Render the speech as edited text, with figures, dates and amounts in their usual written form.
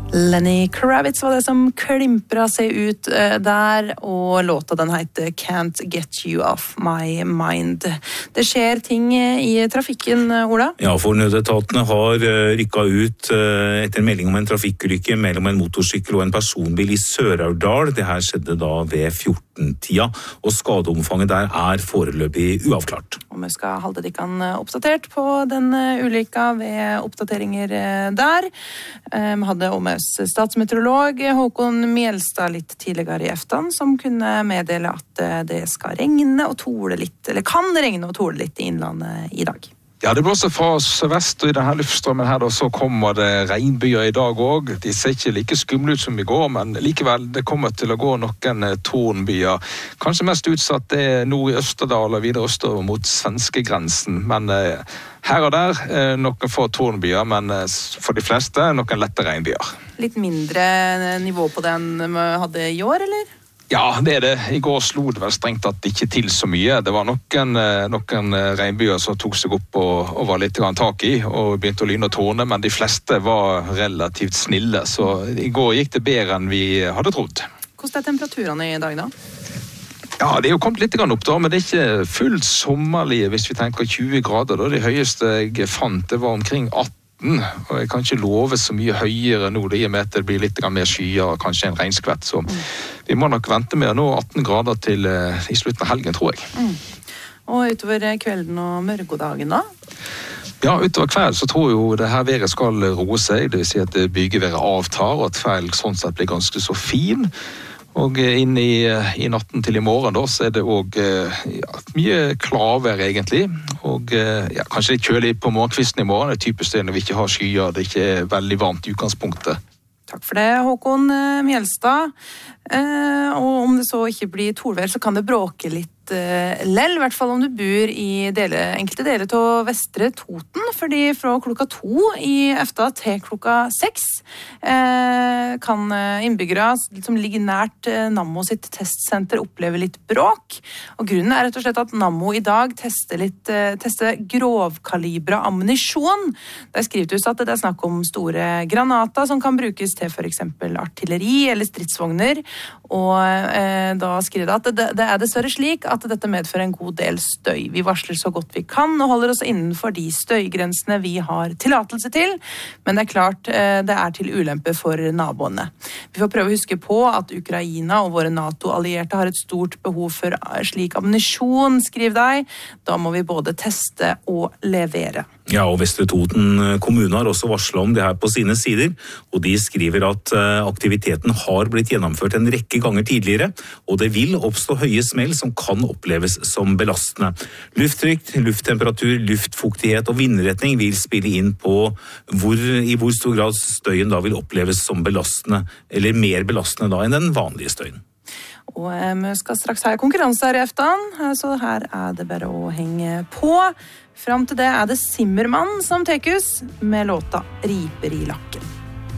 Lenny Kravitz var det som klimpra seg ut der, og låta den heter Can't Get You Off My Mind. Det skjer ting i trafikken, Ola? Ja, for nødetatene har rykket ut etter melding om en trafikkulykke mellom en motorsykkel og en personbil i Sør-Aurdal. Det her skjedde da ved 14-tida, og skadeomfanget der er foreløpig uavklart. Og vi skal holde dere oppdatert på den ulykka ved oppdateringer der. Vi hadde om statsmeteorolog Håkon Mjelstad litt tidligere i eftan, som kunne meddele at det skal regne og tole litt, eller kan regne og tole litt i innlandet i dag. Ja, det blåser fra sørvest, og i denne luftstrømmen her da, så kommer det regnbyer i dag også. De ser ikke like skumle ut som i går, men likevel, det kommer til å gå noen tornbyer. Kanskje mest utsatt det nord i Østerdal og videre østover mot svenskegrensen, men her og der noen få tornbyer, men for de fleste noen lette regnbyer. Litt mindre nivå på den vi hadde i år, eller? Ja, det er det. I går slo det vel strengt tatt ikke til så mye. Det var noen regnbyer som tok seg opp og var litt tak i, og begynte å lyne og tårne, men de fleste var relativt snille, så i går gikk det bedre enn vi hadde trodd. Hvordan er temperaturene i dag da? Ja, det er jo kommet litt opp da, men det er ikke fullt sommerlige hvis vi tenker 20 grader. Da. Det høyeste jeg fant, det var omkring 18. Og jeg kan ikke love så mye høyere nå, det i og med at det blir litt mer skyer, kanskje en regnskvett, så vi må nok vente med å nå 18 grader til i slutten av helgen, tror jeg. Og utover kvelden og mørgodagen da? Ja, utover kveld så tror jeg jo det her været skal roe seg, det vil si at bygeværet avtar, og at kveld sånn sett blir ganske så fin. Og inn i natten til i morgen da, så er det også mye klarvær egentlig, og kanskje litt kjølig på morgenkvisten i morgen, det er typisk det når vi ikke har skyer, det ikke er veldig varmt i utgangspunktet. Takk for det, Håkon Mjelstad. Og om det så ikke blir torvær, så kan det bråke litt lell, i hvert fall om du bor i enkelte deler av Vestre Toten, fordi fra klokka 2 i efta til klokka 6 kan innbyggere som ligger nært Nammo sitt testsenter oppleve litt bråk. Og grunnen er rett og slett at Nammo i dag tester grovkalibra ammunisjon. Der skriver det at det er snakk om store granater som kan brukes til for eksempel artilleri eller stridsvogner, og da skriver det at det er dessverre slik at dette medfører en god del støy. Vi varsler så godt vi kan og holder oss innenfor de støygrensene vi har tillatelse til, men det er klart det er til ulempe for naboene. Vi får prøve å huske på at Ukraina og våre NATO-allierte har et stort behov for slik ammunisjon, skriver de. Da må vi både teste og levere. Ja, og Vestre Toten kommune har også varslet om det her på sine sider, og de skriver at aktiviteten har blitt gjennomført en rekke ganger tidligere, og det vil oppstå høye smell som kan oppleves som belastende. Lufttrykk, lufttemperatur, luftfuktighet og vindretning vil spille inn på i hvor stor grad støyen da vil oppleves som belastende, eller mer belastende da enn den vanlige støyen. Og vi skal straks ha konkurranse her i eftan, så her er det bare å henge på. Fram til det er det Zimmermann som tekes med låta Riper i lakken.